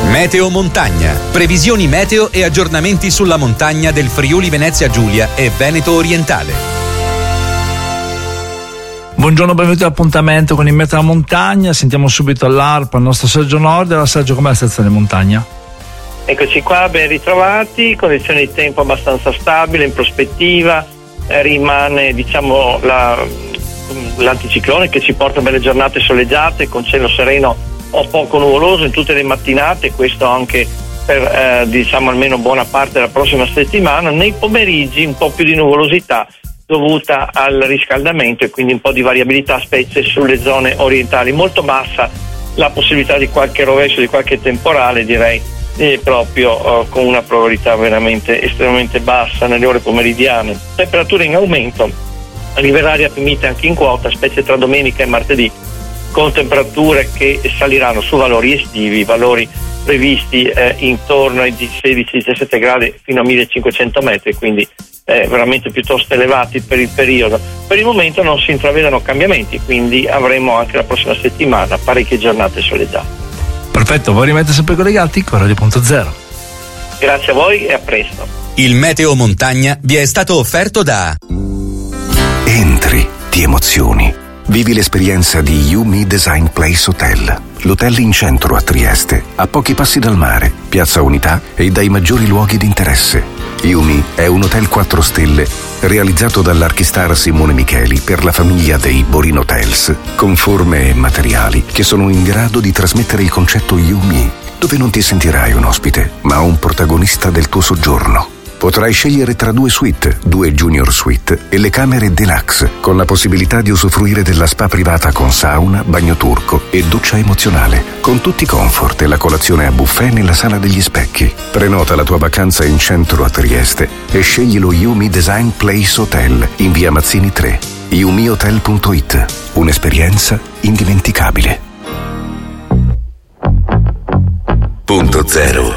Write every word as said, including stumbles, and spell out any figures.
Meteo Montagna. Previsioni meteo e aggiornamenti sulla montagna del Friuli Venezia Giulia e Veneto Orientale. Buongiorno, benvenuti all'appuntamento con il Meteo Montagna. Sentiamo subito all'ARPA il nostro Sergio Nord. Sergio, com'è la situazione in montagna? Eccoci qua, ben ritrovati, condizioni di tempo abbastanza stabile in prospettiva, eh, rimane diciamo la, l'anticiclone che ci porta belle giornate soleggiate con cielo sereno o poco nuvoloso in tutte le mattinate, questo anche per eh, diciamo almeno buona parte della prossima settimana. Nei pomeriggi un po' più di nuvolosità dovuta al riscaldamento e quindi un po' di variabilità, specie sulle zone orientali. Molto bassa la possibilità di qualche rovescio, di qualche temporale, direi eh, proprio eh, con una probabilità veramente estremamente bassa nelle ore pomeridiane. Temperature in aumento, arriverà aria mite anche in quota, specie tra domenica e martedì, con temperature che saliranno su valori estivi, valori previsti eh, intorno ai sedici diciassette gradi fino a millecinquecento metri, quindi eh, veramente piuttosto elevati per il periodo. Per il momento non si intravedono cambiamenti, quindi avremo anche la prossima settimana parecchie giornate soleggiate. Perfetto, voi rimanete sempre collegati con Radio Punto Zero. Grazie a voi e a presto. Il Meteo Montagna vi è stato offerto da Entri, ti emozioni. Vivi l'esperienza di Yumi Design Place Hotel, l'hotel in centro a Trieste, a pochi passi dal mare, Piazza Unità e dai maggiori luoghi di interesse. Yumi è un hotel quattro stelle realizzato dall'archistar Simone Micheli per la famiglia dei Borin Hotels, con forme e materiali che sono in grado di trasmettere il concetto Yumi, dove non ti sentirai un ospite, ma un protagonista del tuo soggiorno. Potrai scegliere tra due suite, due junior suite e le camere deluxe, con la possibilità di usufruire della spa privata con sauna, bagno turco e doccia emozionale, con tutti i comfort e la colazione a buffet nella sala degli specchi. Prenota la tua vacanza in centro a Trieste e scegli lo Yumi Design Place Hotel in via Mazzini tre. yumi hotel punto it. Un'esperienza indimenticabile. Punto zero.